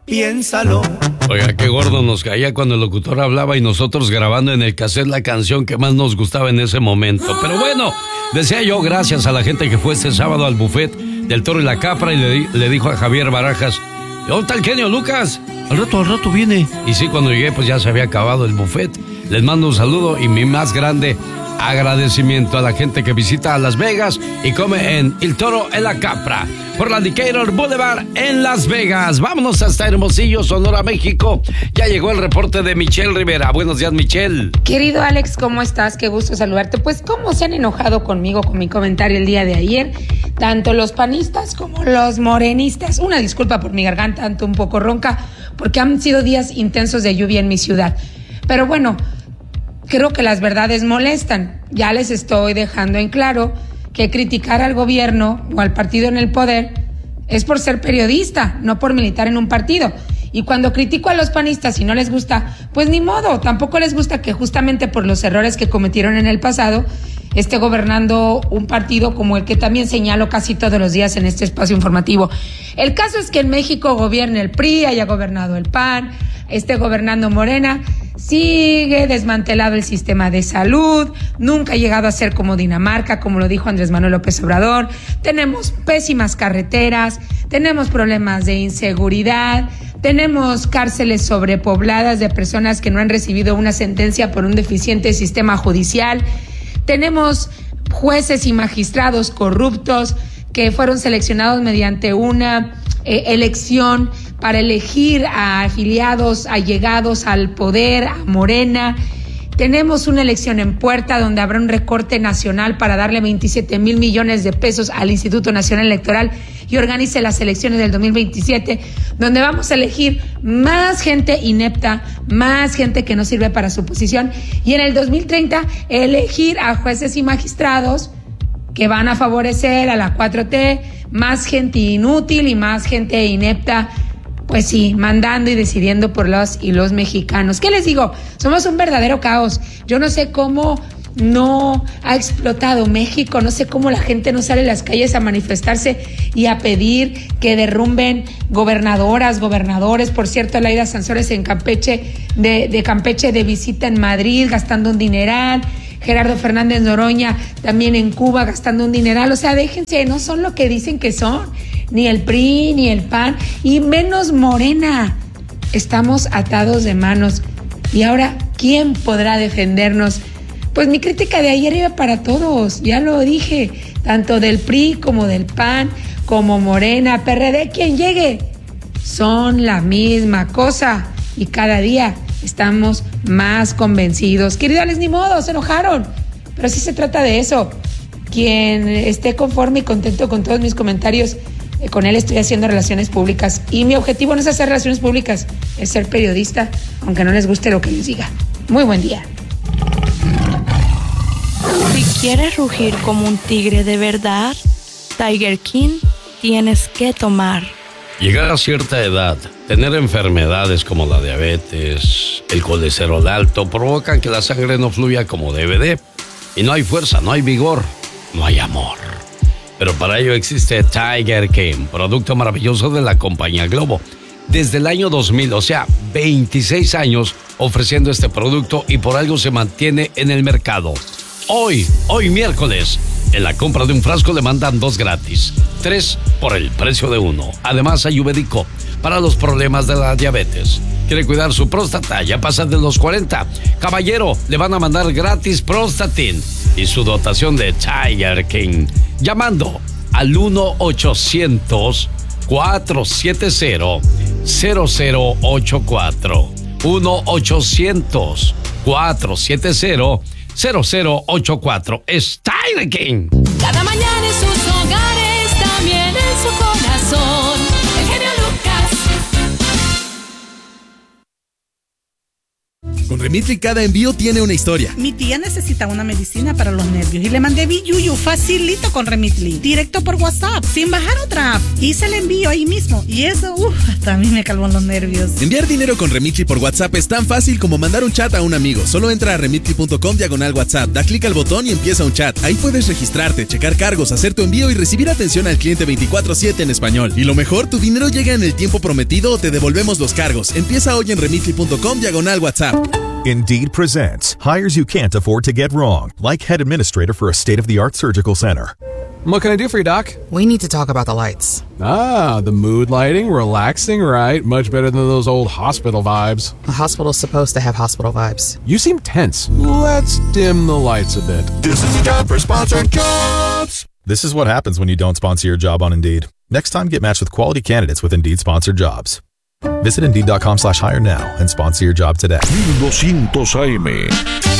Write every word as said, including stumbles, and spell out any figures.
piénsalo. Oiga, qué gordo nos caía cuando el locutor hablaba y nosotros grabando en el cassette la canción que más nos gustaba en ese momento. Pero bueno, decía yo, gracias a la gente que fue este sábado al buffet del Toro y la Capra y le, le dijo a Javier Barajas: ¿dónde está el genio Lucas? Al rato, al rato viene. Y sí, cuando llegué pues ya se había acabado el buffet. Les mando un saludo y mi más grande agradecimiento a la gente que visita a Las Vegas y come en El Toro y la Capra por la Decatur Boulevard en Las Vegas. Vámonos hasta Hermosillo, Sonora, México. Ya llegó el reporte de Michelle Rivera. Buenos días, Michelle. Querido Alex, ¿cómo estás? Qué gusto saludarte. Pues cómo se han enojado conmigo con mi comentario el día de ayer, tanto los panistas como los morenistas. Una disculpa por mi garganta, ando un poco ronca, porque han sido días intensos de lluvia en mi ciudad. Pero bueno, creo que las verdades molestan. Ya les estoy dejando en claro que criticar al gobierno o al partido en el poder es por ser periodista, no por militar en un partido. Y cuando critico a los panistas y no les gusta, pues ni modo, tampoco les gusta que justamente por los errores que cometieron en el pasado esté gobernando un partido como el que también señalo casi todos los días en este espacio informativo. El caso es que en México gobierne el P R I, haya gobernado el P A N, esté gobernando Morena, sigue desmantelado el sistema de salud, nunca ha llegado a ser como Dinamarca, como lo dijo Andrés Manuel López Obrador, tenemos pésimas carreteras, tenemos problemas de inseguridad, tenemos cárceles sobrepobladas de personas que no han recibido una sentencia por un deficiente sistema judicial, tenemos jueces y magistrados corruptos que fueron seleccionados mediante una eh, elección para elegir a afiliados, allegados al poder, a Morena. Tenemos una elección en puerta donde habrá un recorte nacional para darle veintisiete mil millones de pesos al Instituto Nacional Electoral y organice las elecciones del dos mil veintisiete, donde vamos a elegir más gente inepta, más gente que no sirve para su posición, y en el dos mil treinta elegir a jueces y magistrados que van a favorecer a la cuatro T, más gente inútil y más gente inepta. Pues sí, mandando y decidiendo por los y los mexicanos. ¿Qué les digo? Somos un verdadero caos. Yo no sé cómo no ha explotado México, no sé cómo la gente no sale a las calles a manifestarse y a pedir que derrumben gobernadoras, gobernadores. Por cierto, Laida Sansores en Campeche, de, de Campeche de visita en Madrid, gastando un dineral. Gerardo Fernández Noroña también en Cuba gastando un dineral. O sea, déjense, no son lo que dicen que son. Ni el P R I, ni el P A N, y menos Morena. Estamos atados de manos. Y ahora, ¿quién podrá defendernos? Pues mi crítica de ayer iba para todos, ya lo dije, tanto del P R I como del P A N, como Morena, P R D, quien llegue. Son la misma cosa y cada día estamos más convencidos. Querido Alex, ni modo, se enojaron, pero sí se trata de eso. Quien esté conforme y contento con todos mis comentarios, con él estoy haciendo relaciones públicas y mi objetivo no es hacer relaciones públicas, es ser periodista, aunque no les guste lo que les diga. Muy buen día. Si quieres rugir como un tigre de verdad, Tiger King tienes que tomar. Llegar a cierta edad, tener enfermedades como la diabetes, el colesterol alto, provocan que la sangre no fluya como debe de. Y no hay fuerza, no hay vigor, no hay amor. Pero para ello existe Tiger King, producto maravilloso de la compañía Globo. Desde el año dos mil, o sea, veintiséis años ofreciendo este producto y por algo se mantiene en el mercado. Hoy, hoy miércoles, en la compra de un frasco le mandan dos gratis, tres por el precio de uno. Además, ayurvédico para los problemas de la diabetes. ¿Quiere cuidar su próstata? Ya pasa de los cuarenta. Caballero, le van a mandar gratis Prostatin y su dotación de Tiger King. Llamando al uno ochocientos, cuatro siete cero, cero cero ocho cuatro. uno ochocientos, cuatro siete cero, cero cero ocho cuatro. Es Tiger King. Cada mañana en sus hogares, también en su corazón. El genio Lucas. Con Remitly cada envío tiene una historia. Mi tía necesita una medicina para los nervios y le mandé Biyuyu facilito con Remitly, directo por WhatsApp, sin bajar otra app. Hice el envío ahí mismo y eso, uff, hasta a mí me calmó los nervios. Enviar dinero con Remitly por WhatsApp es tan fácil como mandar un chat a un amigo. Solo entra a remitly punto com diagonal WhatsApp, da clic al botón y empieza un chat. Ahí puedes registrarte, checar cargos, hacer tu envío y recibir atención al cliente veinticuatro siete en español. Y lo mejor, tu dinero llega en el tiempo prometido o te devolvemos los cargos. Empieza hoy en remitly punto com diagonal WhatsApp. Indeed presents hires you can't afford to get wrong, like head administrator for a state-of-the-art surgical center. What can I do for you, Doc? We need to talk about the lights. Ah, the mood lighting, relaxing, right? Much better than those old hospital vibes. A hospital's supposed to have hospital vibes. You seem tense. Let's dim the lights a bit. This is a job for sponsored jobs. This is what happens when you don't sponsor your job on Indeed. Next time, get matched with quality candidates with Indeed sponsored jobs. Visit Indeed dot com slash hire now and sponsor your job today. mil doscientos A M